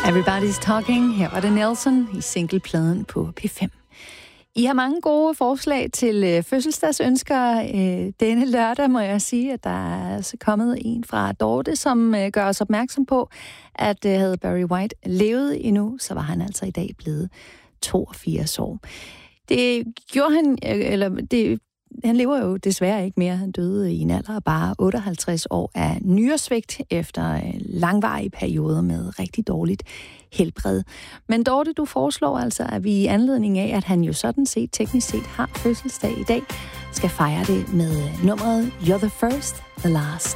Everybody's Talking. Her var det Nelson i singlepladen på P5. I har mange gode forslag til fødselsdagsønsker denne lørdag, må jeg sige, at der er altså kommet en fra Dorte, som gør os opmærksom på, at havde Barry White levet endnu, så var han altså i dag blevet 82 år. Det gjorde han, han lever jo desværre ikke mere. Han døde i en alder af bare 58 år af nyresvigt efter langvarige perioder med rigtig dårligt helbred. Men Dorte, du foreslår altså, at vi i anledning af, at han jo sådan set teknisk set har fødselsdag i dag, skal fejre det med nummeret You're the First, the Last.